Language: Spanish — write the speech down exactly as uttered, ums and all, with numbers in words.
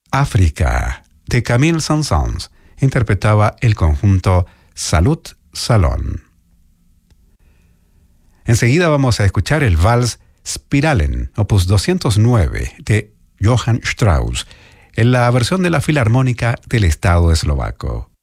África, de Camille Saint-Saëns, interpretaba el conjunto Salut Salon. Enseguida vamos a escuchar el vals Spiralen, opus doscientos nueve, de Johann Strauss, en la versión de la Filarmónica del Estado Eslovaco.